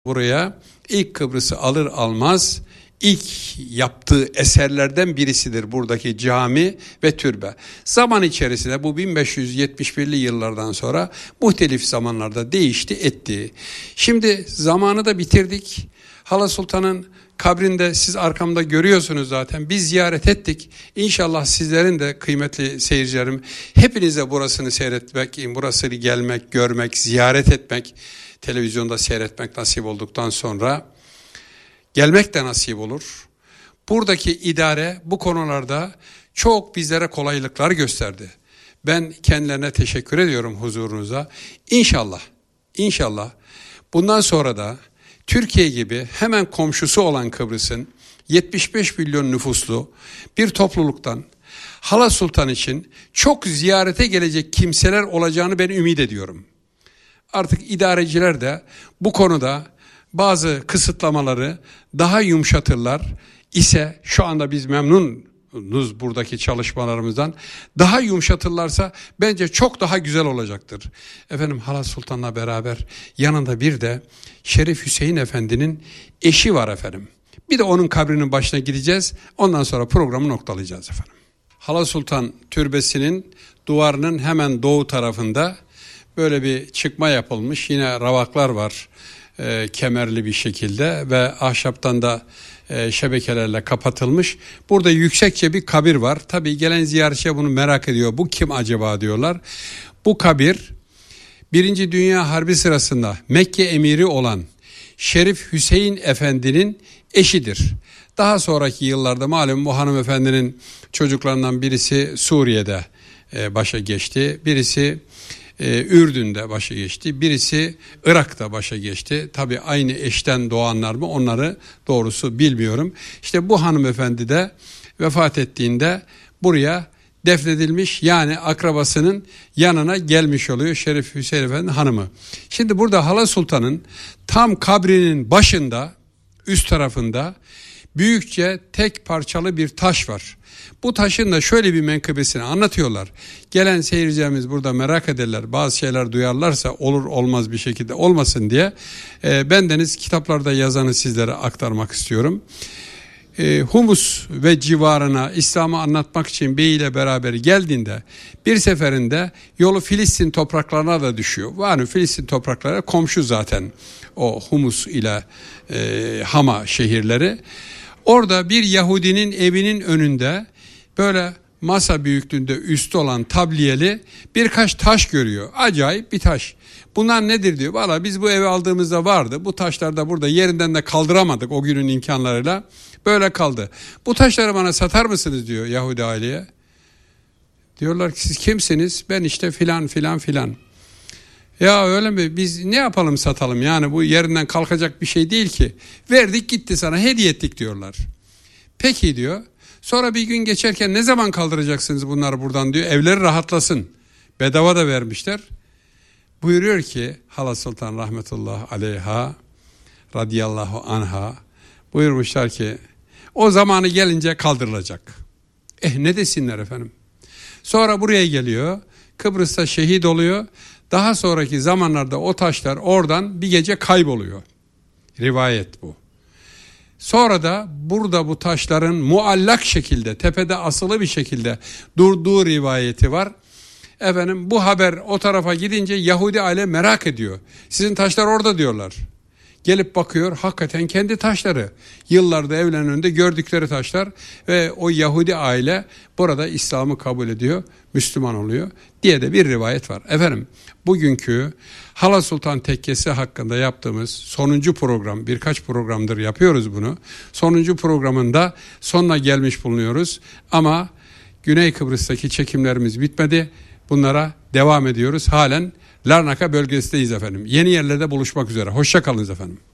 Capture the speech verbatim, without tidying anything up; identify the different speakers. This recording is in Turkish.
Speaker 1: Buraya ilk Kıbrıs'ı alır almaz ilk yaptığı eserlerden birisidir buradaki cami ve türbe. Zaman içerisinde bu bin beş yüz yetmiş birli yıllardan sonra muhtelif zamanlarda değişti etti. Şimdi zamanı da bitirdik. Hala Sultan'ın kabrinde siz arkamda görüyorsunuz zaten. Biz ziyaret ettik. İnşallah sizlerin de kıymetli seyircilerim hepinize burasını seyretmek, burasını gelmek, görmek, ziyaret etmek, televizyonda seyretmek nasip olduktan sonra gelmek de nasip olur. Buradaki idare bu konularda çok bizlere kolaylıklar gösterdi. Ben kendilerine teşekkür ediyorum huzurunuza. İnşallah, inşallah bundan sonra da Türkiye gibi hemen komşusu olan Kıbrıs'ın yetmiş beş milyon nüfuslu bir topluluktan Hala Sultan için çok ziyarete gelecek kimseler olacağını ben ümit ediyorum. Artık idareciler de bu konuda bazı kısıtlamaları daha yumuşatırlar ise şu anda biz memnunuz buradaki çalışmalarımızdan. Daha yumuşatırlarsa bence çok daha güzel olacaktır. Efendim Hala Sultan'la beraber yanında bir de Şerif Hüseyin Efendi'nin eşi var efendim. Bir de onun kabrinin başına gideceğiz. Ondan sonra programı noktalayacağız efendim. Hala Sultan türbesinin duvarının hemen doğu tarafında böyle bir çıkma yapılmış. Yine ravaklar var. E, kemerli bir şekilde ve ahşaptan da e, şebekelerle kapatılmış. Burada yüksekçe bir kabir var. Tabii gelen ziyaretçi bunu merak ediyor. Bu kim acaba diyorlar. Bu kabir Birinci Dünya Harbi sırasında Mekke emiri olan Şerif Hüseyin Efendi'nin eşidir. Daha sonraki yıllarda malum bu hanımefendinin çocuklarından birisi Suriye'de e, başa geçti. Birisi Ee, Ürdün'de başa geçti. Birisi Irak'ta başa geçti. Tabii aynı eşten doğanlar mı onları doğrusu bilmiyorum. İşte bu hanımefendi de vefat ettiğinde buraya defnedilmiş, yani akrabasının yanına gelmiş oluyor Şerif Hüseyin Efendi hanımı. Şimdi burada Hala Sultan'ın tam kabrinin başında üst tarafında büyükçe tek parçalı bir taş var. Bu taşın da şöyle bir menkıbesini anlatıyorlar. Gelen seyircilerimiz burada merak ederler. Bazı şeyler duyarlarsa olur olmaz bir şekilde olmasın diye. E, bendeniz kitaplarda yazanı sizlere aktarmak istiyorum. E, Humus ve civarına İslam'ı anlatmak için bey ile beraber geldiğinde bir seferinde yolu Filistin topraklarına da düşüyor. Yani Filistin toprakları komşu zaten o Humus ile e, Hama şehirleri. Orada bir Yahudinin evinin önünde böyle masa büyüklüğünde üstü olan tabliyeli birkaç taş görüyor. Acayip bir taş. Bunlar nedir diyor. Valla biz bu evi aldığımızda vardı. Bu taşlar da burada yerinden de kaldıramadık o günün imkanlarıyla. Böyle kaldı. Bu taşları bana satar mısınız diyor Yahudi aileye. Diyorlar ki siz kimsiniz? Ben işte filan filan filan. Ya öyle mi? Biz ne yapalım satalım? Yani bu yerinden kalkacak bir şey değil ki. Verdik gitti sana hediye ettik diyorlar. Peki diyor. Sonra bir gün geçerken ne zaman kaldıracaksınız bunları buradan diyor. Evleri rahatlasın. Bedava da vermişler. Buyuruyor ki Hala Sultan rahmetullah aleyha radiyallahu anha buyurmuşlar ki o zamanı gelince kaldırılacak. Eh ne desinler efendim. Sonra buraya geliyor. Kıbrıs'ta şehit oluyor. Daha sonraki zamanlarda o taşlar oradan bir gece kayboluyor. Rivayet bu. Sonra da burada bu taşların muallak şekilde tepede asılı bir şekilde durduğu rivayeti var. Efendim bu haber o tarafa gidince Yahudi aile merak ediyor. Sizin taşlar orada diyorlar. Gelip bakıyor hakikaten kendi taşları. Yıllarda evlerinin önünde gördükleri taşlar ve o Yahudi aile burada İslam'ı kabul ediyor, Müslüman oluyor diye de bir rivayet var. Efendim bugünkü Hala Sultan Tekkesi hakkında yaptığımız sonuncu program, birkaç programdır yapıyoruz bunu. Sonuncu programında sonuna gelmiş bulunuyoruz ama Güney Kıbrıs'taki çekimlerimiz bitmedi. Bunlara devam ediyoruz. Halen Larnaka bölgesindeyiz efendim. Yeni yerlerde buluşmak üzere. Hoşça kalınız efendim.